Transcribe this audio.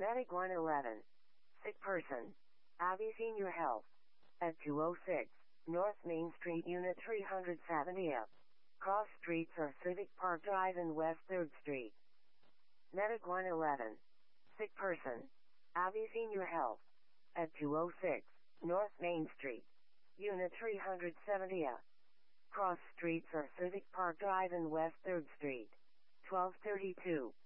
Medic 111. Sick person. Abbey Senior Health. At 206 North Main Street, Unit 370F. Cross streets are Civic Park Drive and West 3rd Street. Medic 111. Sick person. Abbey Senior Health. At 206 North Main Street, Unit 370F. Cross streets are Civic Park Drive and West 3rd Street. 1232.